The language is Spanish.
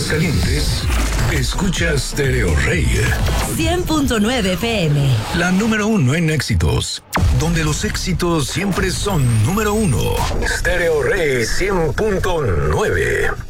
Aguascalientes, escucha Stereo Rey. 100.9 FM. La número uno en éxitos, donde los éxitos siempre son número uno. Stereo Rey 100.9.